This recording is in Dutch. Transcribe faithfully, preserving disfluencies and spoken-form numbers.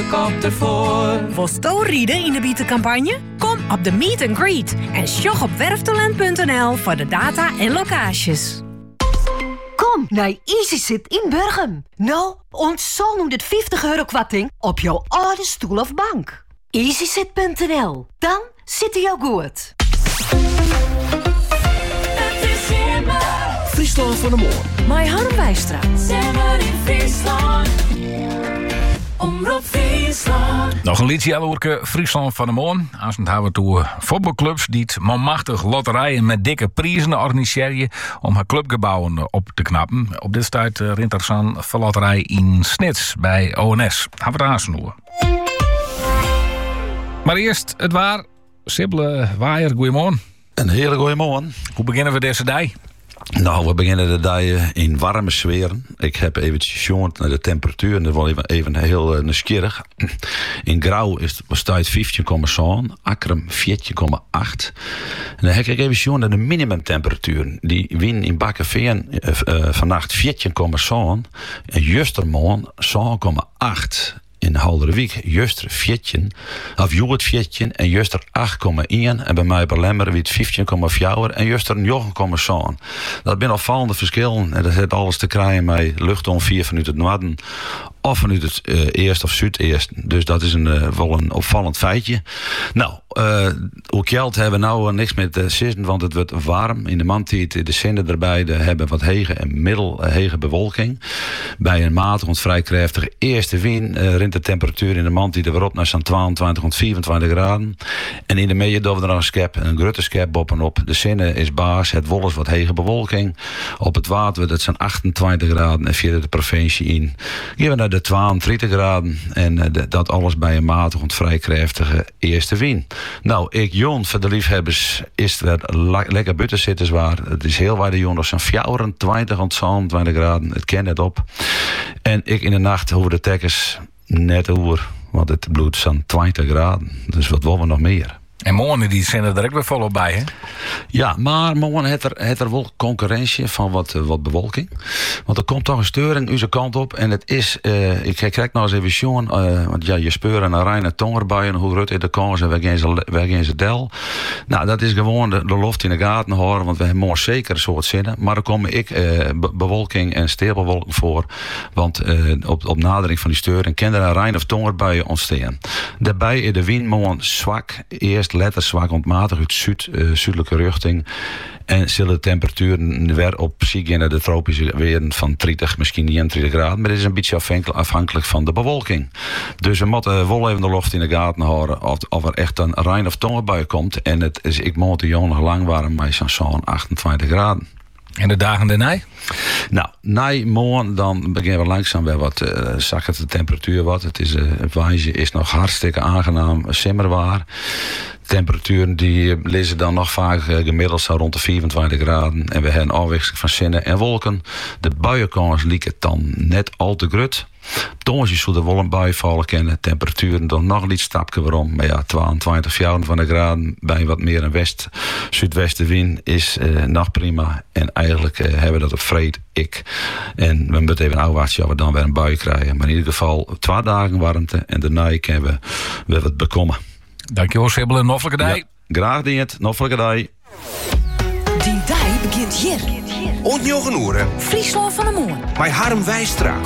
helikopter voor. Wil je rieden in de bietencampagne? Kom op de meet and greet en sjog op werftalent punt n l voor de data en locaties. Kom naar EasySit in Burgum. Nou, ontzol honderdvijftig euro kwarting op jouw oude stoel of bank. EasySit punt n l. Dan zit hij jou goed. Het is zomer. Friesland van de Moor. Mijn Harm Wijstra. Zomer in Friesland. Omroep Friesland. Nog een liedje alle Friesland van de Moon. Als het hebben we toe voetbalclubs die het manmachtig lotterijen met dikke prijzen organiseren om haar clubgebouwen op te knappen. Op dit stuit uh, rint er zo'n lotterij in Snits bij O N S. Hebben we het aansnoeren. Maar eerst het waar. Sibylle Waaier, goeiemorgen. Een hele goeiemorgen. Hoe beginnen we deze dag? Nou, we beginnen de dag in warme sferen. Ik heb even gezien naar de temperatuur en dat was even, even heel uh, nieuwsgierig. In Grauw is het bestaat vijftien komma zeven, Akrum veertien komma acht. En dan heb ik even gezien naar de minimumtemperatuur. Die win in Bakkeveen uh, uh, vannacht veertien komma zeven en Justermoorn zeven komma acht. In Halderwijk, Juster veertien, of Joert veertien en Juster acht komma één. En bij mij bij Lemmer wiet vijftien komma vier en Juster negen komma zeven. Dat zijn opvallende verschillen. En dat heeft alles te krijgen met luchtongeveer vanuit het noorden of vanuit het uh, eerst of zuidoost. Dus dat is een, uh, wel een opvallend feitje. Nou, uh, hoe geld hebben we nou uh, niks met uh, zitten, want het wordt warm. In de maandtijd de zinnen erbij de hebben wat hege en middelhege bewolking. Bij een matig en vrij krachtige eerste wind uh, rint de temperatuur in de maandtijd weer op naar zo'n tweeëntwintig tot vierentwintig graden. En in de midden doen we er nog een skep, een grote skep bovenop. De zinnen is baas, het wol is wat hege bewolking. Op het water dat zijn achtentwintig graden en via de provincie in. Gaan we naar de tweeëndertig graden en uh, de, dat alles bij een matig en vrij krachtige eerste wind. Nou, ik Jon, voor de liefhebbers is het weer la- lekker buiten zitten zwaar. Het is heel waar de Jon, dat zijn vierentwintig tot zevenentwintig graden. Het kent het op. En ik in de nacht hoor de tekkers net over, want het bloedt zo'n twintig graden. Dus wat willen we nog meer? En morgen die zijn er direct weer volop bij, hè? Ja, maar morgen heeft er, heeft er wel concurrentie van wat, uh, wat bewolking. Want er komt toch een steuring onze kant op. En het is, uh, ik krijg nou eens even zien, uh, want ja, je speuren naar Rijn en Tongerbuien, hoe rut in de kans en waar gaan ze del. Nou, dat is gewoon de, de loft in de gaten houden, want we hebben morgen zeker een soort zinnen. Maar er komen ik uh, be- bewolking en steelbewolking voor. Want uh, op, op nadering van die steuring kan er een Rijn of Tongerbuien ontstaan. Daarbij is de wind morgen zwak. Eerst letters zwak ontmatig uit zuid, uh, zuidelijke richting. En zullen de temperaturen weer op zich naar de tropische weren van dertig, misschien eenentwintig graden. Maar dit is een beetje afhankelijk van de bewolking. Dus we moeten wel even de lucht in de gaten houden of, of er echt een Rijn of Tongenbui komt. En het is, ik moet de jongen nog lang warm, maar zo'n achtentwintig graden. En de dagen daarna? Nou, na morgen dan beginnen we langzaam weer wat uh, zakken de temperatuur wat. Het is, uh, het wijze is nog hartstikke aangenaam simmerwaar. Temperaturen die lezen dan nog vaak uh, gemiddeld zo rond de vierentwintig graden. En we hebben een afwisseling van zinnen en wolken. De buienkans lieken dan net al te grut. Tonsjes zullen wel een bui vallen kennen. Temperaturen dan nog iets stapje waarom. Maar ja, tweeëntwintig, vierentwintig graden bij wat meer een west, zuidwestenwind is uh, nog prima. En eigenlijk uh, hebben we dat op vreed ik. En we moeten even afwachten of we dan weer een bui krijgen. Maar in ieder geval twee dagen warmte en daarna kunnen we weer wat bekomen. Dankjewel, Sibylle. Noffelijke dag. Ja, graag dienst. Noffelijke dag. Die dag begint hier. Ontjochen oeren. Friesland van de Moon. Bij Harm Wijstra.